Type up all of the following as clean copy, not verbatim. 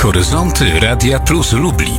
Horyzonty Radia Plus Lublin.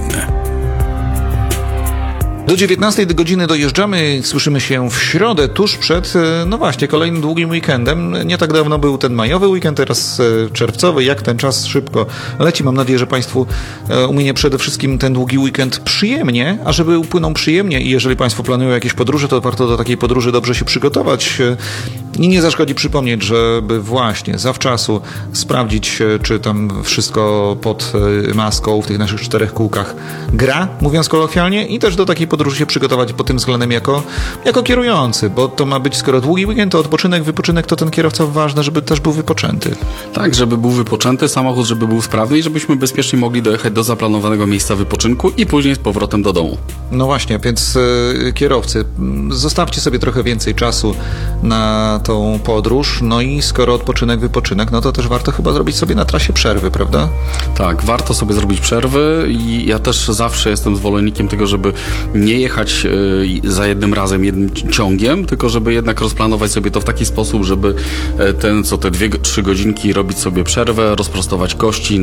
Do 19 godziny dojeżdżamy, słyszymy się w środę, tuż przed, no właśnie, kolejnym długim weekendem. Nie tak dawno był ten majowy weekend, teraz czerwcowy. Jak ten czas szybko leci. Mam nadzieję, że Państwu uminie przede wszystkim ten długi weekend przyjemnie, a żeby upłynął przyjemnie i jeżeli Państwo planują jakieś podróże, to warto do takiej podróży dobrze się przygotować. I nie zaszkodzi przypomnieć, żeby właśnie zawczasu sprawdzić, czy tam wszystko pod maską w tych naszych 4 kółkach gra, mówiąc kolokwialnie, i też do takiej podróży się przygotować pod tym względem jako kierujący, bo to ma być, skoro długi weekend, to wypoczynek, to ten kierowca ważne, żeby też był wypoczęty. Tak, żeby był wypoczęty, samochód, żeby był sprawny i żebyśmy bezpiecznie mogli dojechać do zaplanowanego miejsca wypoczynku i później z powrotem do domu. No właśnie, więc kierowcy, zostawcie sobie trochę więcej czasu na tą podróż, no i skoro wypoczynek, no to też warto chyba zrobić sobie na trasie przerwy, prawda? Tak, warto sobie zrobić przerwy i ja też zawsze jestem zwolennikiem tego, żeby nie jechać za jednym razem, jednym ciągiem, tylko żeby jednak rozplanować sobie to w taki sposób, żeby te 2-3 godzinki robić sobie przerwę, rozprostować kości,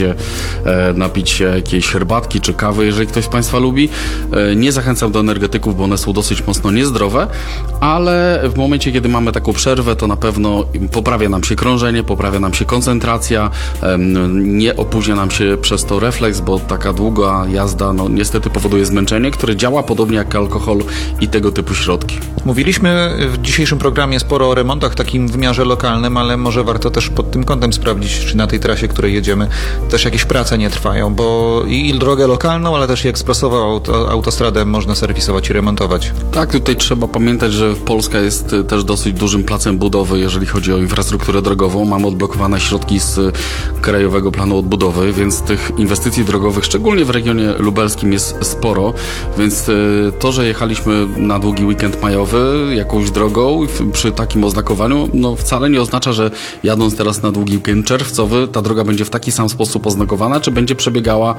napić się jakiejś herbatki czy kawy, jeżeli ktoś z Państwa lubi. Nie zachęcam do energetyków, bo one są dosyć mocno niezdrowe, ale w momencie, kiedy mamy taką przerwę, to na pewno poprawia nam się krążenie, poprawia nam się koncentracja, nie opóźnia nam się przez to refleks, bo taka długa jazda niestety powoduje zmęczenie, które działa podobnie jak alkohol i tego typu środki. Mówiliśmy w dzisiejszym programie sporo o remontach w takim wymiarze lokalnym, ale może warto też pod tym kątem sprawdzić, czy na tej trasie, której jedziemy, też jakieś prace nie trwają, bo i drogę lokalną, ale też i ekspresową autostradę można serwisować i remontować. Tak, tutaj trzeba pamiętać, że Polska jest też dosyć dużym placem budowy, jeżeli chodzi o infrastrukturę drogową. Mamy odblokowane środki z Krajowego Planu Odbudowy, więc tych inwestycji drogowych, szczególnie w regionie lubelskim, jest sporo, więc to, że jechaliśmy na długi weekend majowy jakąś drogą przy takim oznakowaniu, wcale nie oznacza, że jadąc teraz na długi weekend czerwcowy, ta droga będzie w taki sam sposób oznakowana, czy będzie przebiegała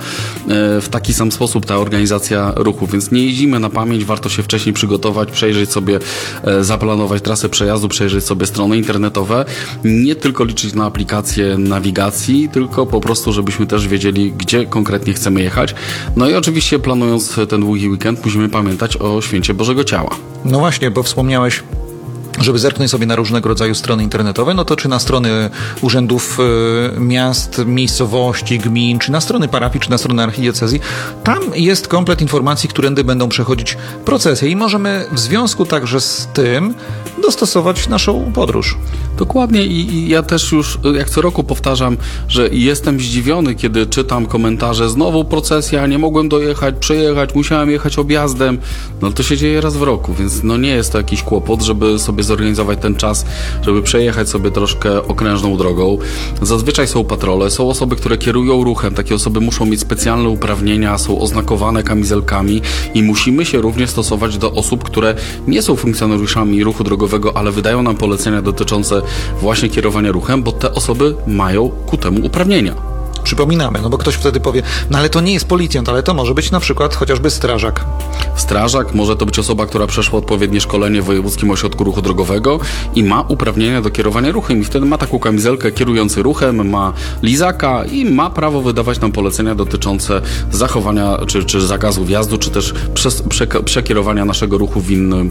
w taki sam sposób ta organizacja ruchu, więc nie jeździmy na pamięć, warto się wcześniej przygotować, przejrzeć sobie, zaplanować trasę przejazdu, przejrzeć sobie strony internetowe, nie tylko liczyć na aplikację nawigacji, tylko po prostu, żebyśmy też wiedzieli, gdzie konkretnie chcemy jechać. No i oczywiście planując ten długi weekend musimy pamiętać o Święcie Bożego Ciała. No właśnie, bo wspomniałeś, żeby zerknąć sobie na różnego rodzaju strony internetowe, no to czy na strony urzędów miast, miejscowości, gmin, czy na strony parafii, czy na strony archidiecezji, tam jest komplet informacji, którędy będą przechodzić procesje i możemy w związku także z tym dostosować naszą podróż. Dokładnie i ja też już jak co roku powtarzam, że jestem zdziwiony, kiedy czytam komentarze, znowu procesja, nie mogłem dojechać, przejechać, musiałem jechać objazdem. No to się dzieje raz w roku, więc nie jest to jakiś kłopot, żeby sobie zorganizować ten czas, żeby przejechać sobie troszkę okrężną drogą. Zazwyczaj są patrole, są osoby, które kierują ruchem, takie osoby muszą mieć specjalne uprawnienia, są oznakowane kamizelkami i musimy się również stosować do osób, które nie są funkcjonariuszami ruchu drogowego, ale wydają nam polecenia dotyczące właśnie kierowania ruchem, bo te osoby mają ku temu uprawnienia. Przypominamy, bo ktoś wtedy powie, ale to nie jest policjant, ale to może być na przykład chociażby strażak. Strażak, może to być osoba, która przeszła odpowiednie szkolenie w Wojewódzkim Ośrodku Ruchu Drogowego i ma uprawnienia do kierowania ruchem i wtedy ma taką kamizelkę kierujący ruchem, ma lizaka i ma prawo wydawać nam polecenia dotyczące zachowania czy zakazu wjazdu, czy też przekierowania naszego ruchu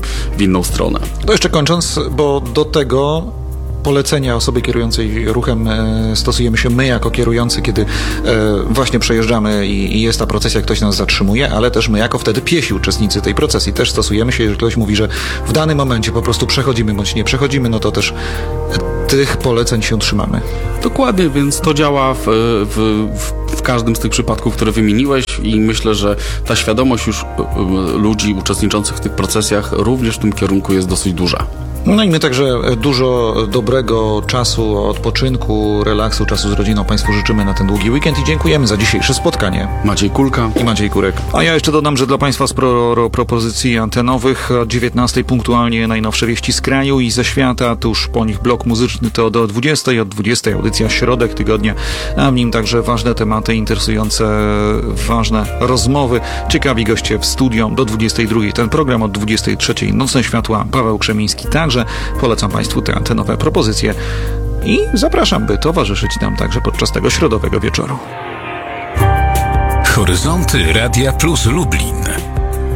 w inną stronę. To jeszcze kończąc, bo do tego polecenia osoby kierującej ruchem stosujemy się my jako kierujący, kiedy właśnie przejeżdżamy i jest ta procesja, ktoś nas zatrzymuje, ale też my jako wtedy piesi, uczestnicy tej procesji, też stosujemy się, jeżeli ktoś mówi, że w danym momencie po prostu przechodzimy bądź nie przechodzimy, no to też tych poleceń się trzymamy. Dokładnie, więc to działa w każdym z tych przypadków, które wymieniłeś i myślę, że ta świadomość już ludzi uczestniczących w tych procesjach również w tym kierunku jest dosyć duża. No i my także dużo dobrego czasu, odpoczynku, relaksu, czasu z rodziną Państwu życzymy na ten długi weekend i dziękujemy za dzisiejsze spotkanie. Maciej Kulka i Maciej Kurek. A ja jeszcze dodam, że dla Państwa sporo propozycji antenowych. O 19:00 punktualnie najnowsze wieści z kraju i ze świata. Tuż po nich blok muzyczny to do 20:00. Od 20:00 audycja Środek Tygodnia, a w nim także ważne tematy interesujące, ważne rozmowy, ciekawi goście w studio. Do 22:00 ten program, od 23:00 Nocne Światła, Paweł Krzemiński. Także polecam Państwu te antenowe propozycje i zapraszam, by towarzyszyć nam także podczas tego środowego wieczoru. Horyzonty Radia Plus Lublin.